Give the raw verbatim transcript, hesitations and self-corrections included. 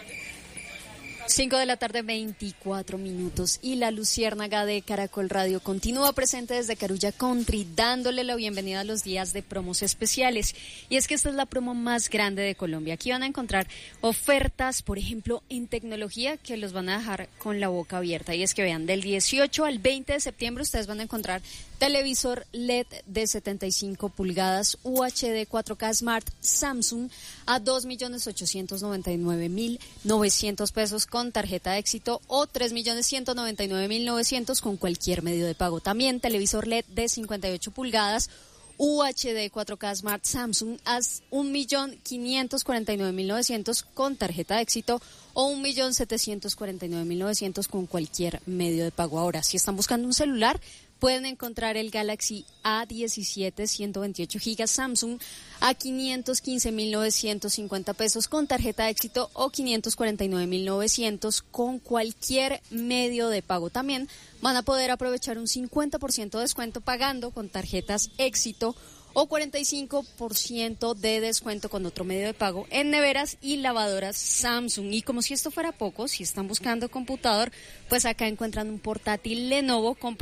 Cinco de la tarde, veinticuatro minutos, y la Luciérnaga de Caracol Radio continúa presente desde Carulla Country, dándole la bienvenida a los días de promos especiales. Y es que esta es la promo más grande de Colombia. Aquí van a encontrar ofertas, por ejemplo, en tecnología, que los van a dejar con la boca abierta. Y es que vean, del dieciocho al veinte de septiembre ustedes van a encontrar televisor L E D de setenta y cinco pulgadas U H D cuatro K Smart Samsung a dos millones ochocientos noventa y nueve mil novecientos pesos con tarjeta de éxito, o tres millones ciento noventa y nueve mil novecientos con cualquier medio de pago. También televisor L E D de cincuenta y ocho pulgadas U H D cuatro K Smart Samsung a un millón quinientos cuarenta y nueve mil novecientos con tarjeta de éxito, o un millón setecientos cuarenta y nueve mil novecientos con cualquier medio de pago. Ahora, si están buscando un celular, pueden encontrar el Galaxy A diecisiete ciento veintiocho gigas Samsung a quinientos quince mil novecientos cincuenta pesos con tarjeta de éxito, o quinientos cuarenta y nueve mil novecientos con cualquier medio de pago. También van a poder aprovechar un cincuenta por ciento de descuento pagando con tarjetas éxito, o cuarenta y cinco por ciento de descuento con otro medio de pago en neveras y lavadoras Samsung. Y como si esto fuera poco, si están buscando computador, pues acá encuentran un portátil Lenovo con